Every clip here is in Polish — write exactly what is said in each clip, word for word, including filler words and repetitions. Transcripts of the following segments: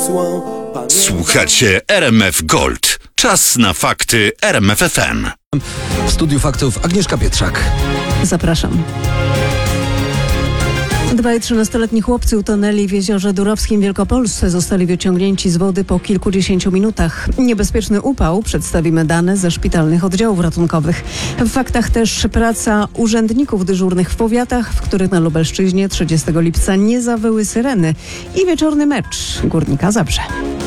Słuchacie R M F Gold. Czas na fakty R M F F M. W studiu faktów Agnieszka Pietrzak. Zapraszam. Dwaj trzynastoletni chłopcy utonęli w jeziorze Durowskim w Wielkopolsce. Zostali wyciągnięci z wody po kilkudziesięciu minutach. Niebezpieczny upał. Przedstawimy dane ze szpitalnych oddziałów ratunkowych. W faktach też praca urzędników dyżurnych w powiatach, w których na Lubelszczyźnie trzydziestego lipca nie zawyły syreny. I wieczorny mecz Górnika Zabrze.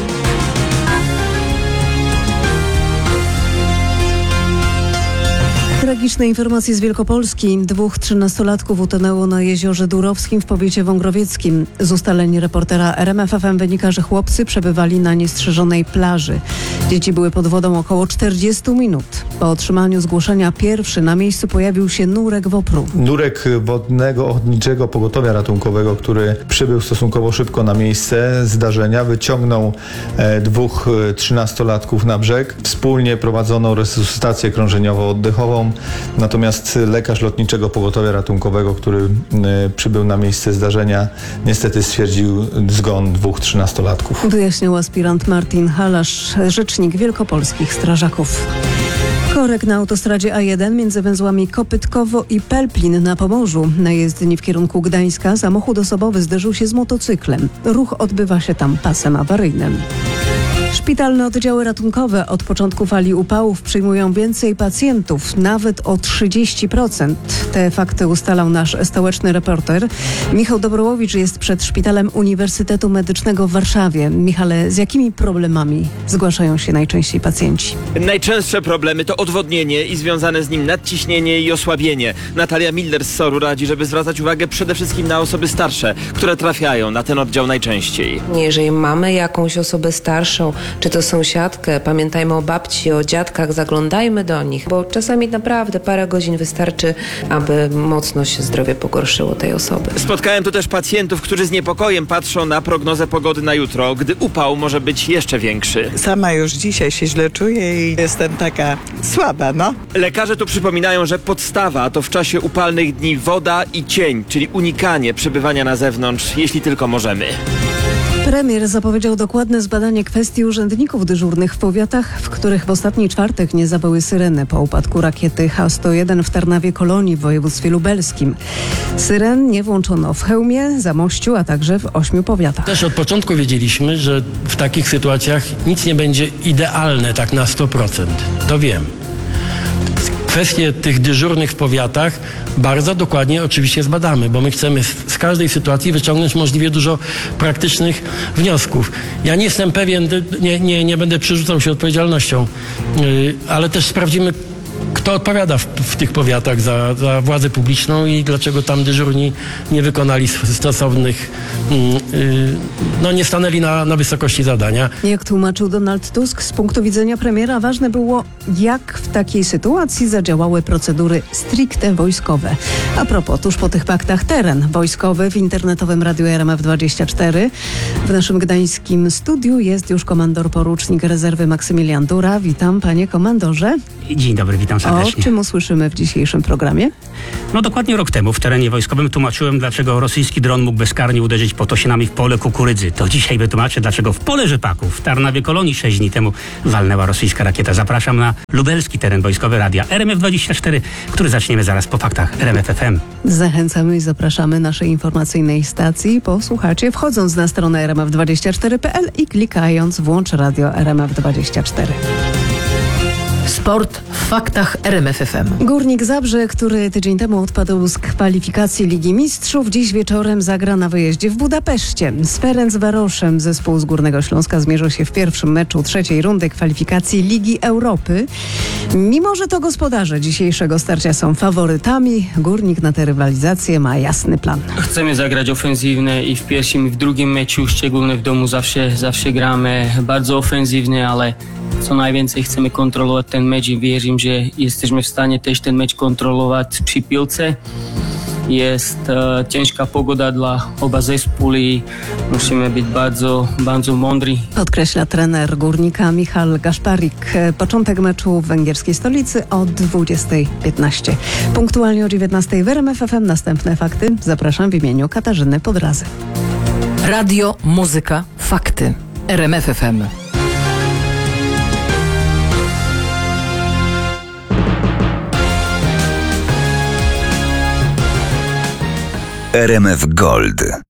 Tragiczne informacje z Wielkopolski. Dwóch trzynastolatków utonęło na jeziorze Durowskim w powiecie wągrowieckim. Z ustaleń reportera R M F F M wynika, że chłopcy przebywali na niestrzeżonej plaży. Dzieci były pod wodą około czterdzieści minut. Po otrzymaniu zgłoszenia pierwszy na miejscu pojawił się nurek WOPR-u. Nurek Wodnego Ochotniczego Pogotowia Ratunkowego, który przybył stosunkowo szybko na miejsce zdarzenia, wyciągnął e, dwóch e, trzynastolatków na brzeg. Wspólnie prowadzono resuscytację krążeniowo-oddechową. Natomiast lekarz Lotniczego Pogotowia Ratunkowego, który y, przybył na miejsce zdarzenia, niestety stwierdził zgon dwóch trzynastolatków. Wyjaśniał aspirant Martin Halasz, rzecznik wielkopolskich strażaków. Korek na autostradzie A jeden między węzłami Kopytkowo i Pelplin na Pomorzu. Na jezdni w kierunku Gdańska samochód osobowy zderzył się z motocyklem. Ruch odbywa się tam pasem awaryjnym. Szpitalne oddziały ratunkowe od początku fali upałów przyjmują więcej pacjentów, nawet o trzydzieści procent. Te fakty ustalał nasz stołeczny reporter. Michał Dobrołowicz jest przed Szpitalem Uniwersytetu Medycznego w Warszawie. Michale, z jakimi problemami zgłaszają się najczęściej pacjenci? Najczęstsze problemy to odwodnienie i związane z nim nadciśnienie i osłabienie. Natalia Miller z SOR-u radzi, żeby zwracać uwagę przede wszystkim na osoby starsze, które trafiają na ten oddział najczęściej. Jeżeli mamy jakąś osobę starszą, czy to sąsiadkę, pamiętajmy o babci, o dziadkach, zaglądajmy do nich, bo czasami naprawdę parę godzin wystarczy, aby mocno się zdrowie pogorszyło tej osoby. Spotkałem tu też pacjentów, którzy z niepokojem patrzą na prognozę pogody na jutro, gdy upał może być jeszcze większy. Sama już dzisiaj się źle czuję i jestem taka słaba, no. Lekarze tu przypominają, że podstawa to w czasie upalnych dni woda i cień, czyli unikanie przebywania na zewnątrz, jeśli tylko możemy. Premier zapowiedział dokładne zbadanie kwestii urzędników dyżurnych w powiatach, w których w ostatni czwartek nie zawyły syreny po upadku rakiety H sto jeden w Tarnawie-Kolonii w województwie lubelskim. Syren nie włączono w Chełmie, Zamościu, a także w ośmiu powiatach. Też od początku wiedzieliśmy, że w takich sytuacjach nic nie będzie idealne tak na sto procent. To wiem. Kwestie tych dyżurnych w powiatach bardzo dokładnie oczywiście zbadamy, bo my chcemy z każdej sytuacji wyciągnąć możliwie dużo praktycznych wniosków. Ja nie jestem pewien, nie, nie, nie będę przerzucał się odpowiedzialnością, yy, ale też sprawdzimy, kto odpowiada w, w tych powiatach za, za władzę publiczną i dlaczego tam dyżurni nie wykonali stosownych, yy, yy, no nie stanęli na, na wysokości zadania. Jak tłumaczył Donald Tusk, z punktu widzenia premiera ważne było, jak w takiej sytuacji zadziałały procedury stricte wojskowe. A propos, tuż po tych faktach teren wojskowy w internetowym Radiu R M F dwadzieścia cztery. W naszym gdańskim studiu jest już komandor porucznik rezerwy Maksymilian Dura. Witam, panie komandorze. Dzień dobry, witam serdecznie. O czym usłyszymy w dzisiejszym programie? No dokładnie rok temu w terenie wojskowym tłumaczyłem, dlaczego rosyjski dron mógł bezkarnie uderzyć Potosinami w pole kukurydzy. To dzisiaj wytłumaczę, dlaczego w pole rzepaków w Tarnawie-Kolonii sześć dni temu walnęła rosyjska rakieta. Zapraszam na lubelski teren wojskowy Radia R M F dwadzieścia cztery, który zaczniemy zaraz po faktach R M F F M. Zachęcamy i zapraszamy naszej informacyjnej stacji. Posłuchacie wchodząc na stronę R M F dwadzieścia cztery kropka P L i klikając włącz radio R M F dwadzieścia cztery. Sport w faktach R M F F M. Górnik Zabrze, który tydzień temu odpadł z kwalifikacji Ligi Mistrzów, dziś wieczorem zagra na wyjeździe w Budapeszcie. Z Ferencvaroszem zespół z Górnego Śląska zmierzył się w pierwszym meczu trzeciej rundy kwalifikacji Ligi Europy. Mimo że to gospodarze dzisiejszego starcia są faworytami, Górnik na tę rywalizację ma jasny plan. Chcemy zagrać ofensywnie i w pierwszym i w drugim meczu, szczególnie w domu zawsze, zawsze gramy bardzo ofensywnie, ale co najwięcej chcemy kontrolować ten mecz i wierzę, że jesteśmy w stanie też ten mecz kontrolować przy piłce. Jest e, ciężka pogoda dla oba zespołów i musimy być bardzo, bardzo mądrzy. Podkreśla trener Górnika Michal Gaszparik. Początek meczu w węgierskiej stolicy o dwudziesta piętnaście. Punktualnie o dziewiętnastej w R M F F M następne fakty. Zapraszam w imieniu Katarzyny Podrazy. Radio, muzyka, fakty. R M F F M. R M F Gold.